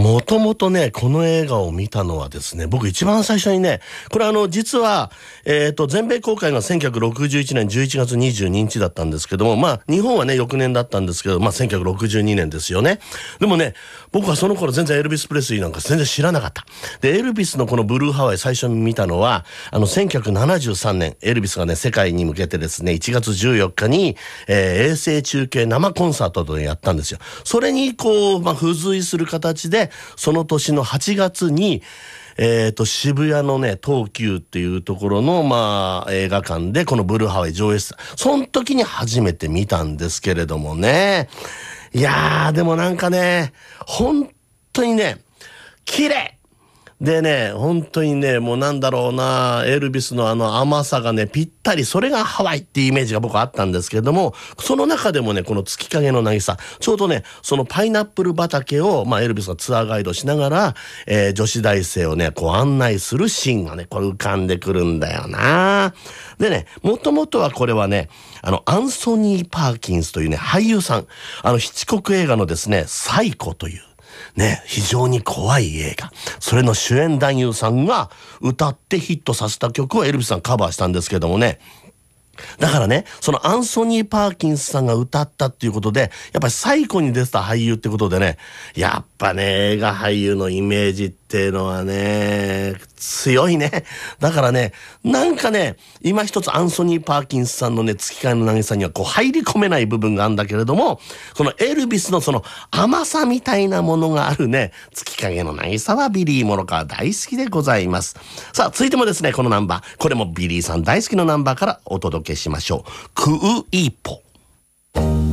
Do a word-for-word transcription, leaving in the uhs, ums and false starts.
もともとね、この映画を見たのはですね、僕一番最初にね、これあの、実は、えっと、全米公開がせんきゅうひゃくろくじゅういちねんじゅういちがつにじゅうににちだったんですけども、まあ、日本はね、翌年だったんですけど、まあ、せんきゅうひゃくろくじゅうにねんですよね。でもね、僕はその頃全然エルビス・プレスリーなんか全然知らなかった。で、エルビスのこのブルーハワイ最初に見たのは、あの、せんきゅうひゃくななじゅうさんねん、エルビスがね、世界に向けてですね、いちがつじゅうよっかに、えー、衛星中継生コンサートでやったんですよ。それに、こう、まあ、付随する形で、その年のはちがつに、えっと、渋谷のね、東急っていうところの、まあ、映画館でこのブルーハワイ上映した。その時に初めて見たんですけれどもね。いやー、でもなんかね、本当にね、綺麗でね、本当にね、もうなんだろうな、エルビスのあの甘さがね、ぴったり、それがハワイっていうイメージが僕はあったんですけれども、その中でもね、この月影の渚、ちょうどね、そのパイナップル畑を、まあ、エルビスがツアーガイドしながら、えー、女子大生をね、こう案内するシーンがね、これ浮かんでくるんだよな。でね、もともとはこれはね、あの、アンソニー・パーキンスというね、俳優さん、あの、ヒッチコック映画のですね、サイコという、ね、非常に怖い映画。それの主演男優さんが歌ってヒットさせた曲をエルビスさんカバーしたんですけどもね。だからね、そのアンソニー・パーキンスさんが歌ったっていうことで、やっぱり最古に出てた俳優ってことでね、やっぱね、映画俳優のイメージっていうのはね、強いね。だからね、なんかね、今一つアンソニー・パーキンスさんのね、月影の渚にはこう入り込めない部分があるんだけれども、このエルビスのその甘さみたいなものがあるね、月影の渚はビリー・モロカワ大好きでございます。さあ、続いてもですね、このナンバー、これもビリーさん大好きなナンバーからお届けしましょう。クウイポ。